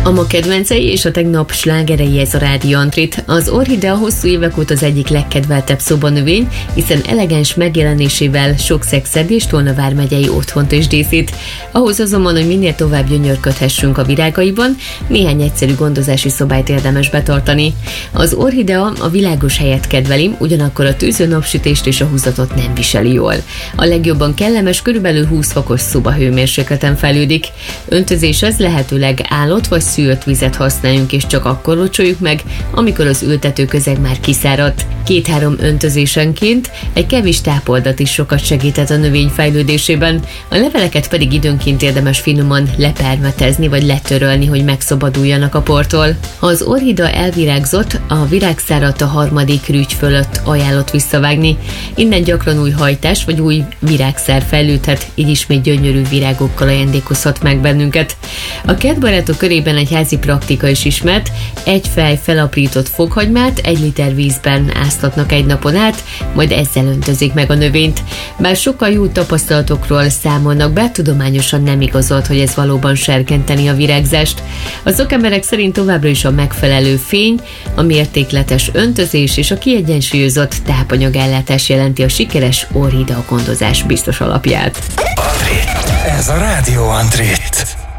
A ma kedvencei és a tegnap slágerei ez a Rádió Antrit. Az orchidea hosszú évek óta az egyik legkedveltebb szobanövény, hiszen elegáns megjelenésével sok Szekszárd és Tolna vármegyei otthont is díszít. Ahhoz azonban, hogy minél tovább gyönyörködhessünk a virágaiban, néhány egyszerű gondozási szabályt érdemes betartani. Az orchidea a világos helyet kedveli, ugyanakkor a tűző napsütést és a húzatot nem viseli jól. A legjobban kellemes, körülbelül 20 fokos szobahőmérsékleten fejlődik. Öntözéshez lehetőleg állott vagy szűrt vizet használjunk, és csak akkor locsoljuk meg, amikor az ültető közeg már kiszáradt. 2-3 öntözésenként egy kevés tápoldat is sokat segített a növény fejlődésében, a leveleket pedig időnként érdemes finoman lepermetezni vagy letörölni, hogy megszabaduljanak a portól. Ha az orchidea elvirágzott, a virágszárat a 3. rügy fölött ajánlott visszavágni. Innen gyakran új hajtás vagy új virágszár fejlődhet, így ismét gyönyörű virágokkal ajándékozhat meg bennünket. A kertbarátok körében egy házi praktika is ismert, egy fej felaprított fokhagymát 1 liter vízben áztatnak egy napon át, majd ezzel öntözik meg a növényt. Bár sokkal jó tapasztalatokról számolnak be, tudományosan nem igazolt, hogy ez valóban serkenteni a virágzást. A szakemberek szerint továbbra is a megfelelő fény, a mértékletes öntözés és a kiegyensúlyozott tápanyagellátás jelenti a sikeres orchidea gondozás biztos alapját. Ez a Rádió Antrit.